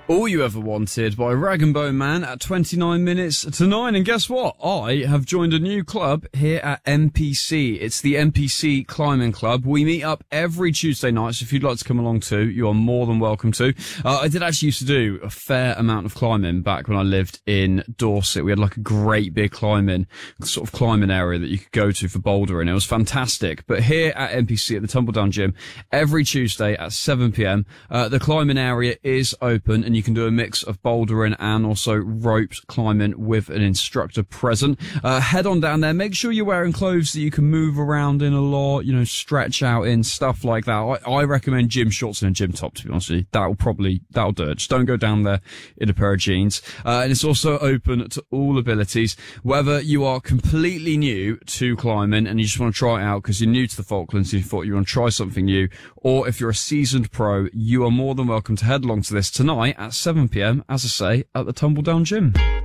All You Ever Wanted by Rag and Bone Man at 29 minutes to 9. And guess what? I have joined a new club here at MPC. It's the MPC Climbing Club. We meet up every Tuesday night, so if you'd like to come along too, you are more than welcome to. I did actually used to do a fair amount of climbing back when I lived in Dorset. We had like a great big climbing area that you could go to for bouldering. It was fantastic. But here at MPC at the Tumbledown Gym, every Tuesday at 7 p.m, the climbing area is open, and you can do a mix of bouldering and also roped climbing with an instructor present. Head on down there. Make sure you're wearing clothes that you can move around in a lot, stretch out in, stuff like that. I recommend gym shorts and a gym top, to be honest with you. That'll do it. Just don't go down there in a pair of jeans. And it's also open to all abilities. Whether you are completely new to climbing and you just want to try it out because you're new to the Falklands and you thought you want to try something new, or if you're a seasoned pro, you are more than welcome to head along to this tonight at 7 p.m, as I say, at the Tumbledown Gym.